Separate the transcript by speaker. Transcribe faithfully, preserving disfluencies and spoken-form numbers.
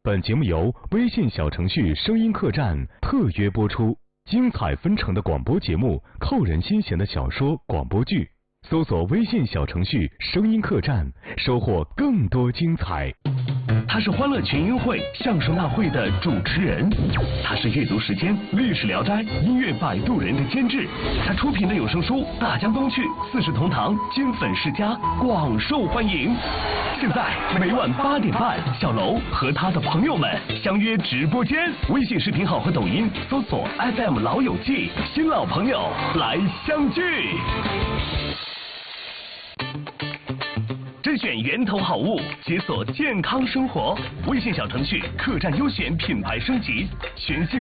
Speaker 1: 本节目由微信小程序声音客栈特约播出，精彩纷呈的广播节目，扣人心弦的小说广播剧，搜索微信小程序声音客栈，收获更多精彩。
Speaker 2: 他是欢乐群英会相声大会的主持人，他是阅读时间、历史聊斋、音乐摆渡人的监制，他出品的有声书《大江东去》《四世同堂》金粉世家广受欢迎。现在每晚八点半，小楼和他的朋友们相约直播间，微信视频号和抖音搜索 F M 老友记，新老朋友来相聚。甄选源头好物，解锁健康生活。微信小程序客栈优选品牌升级，全新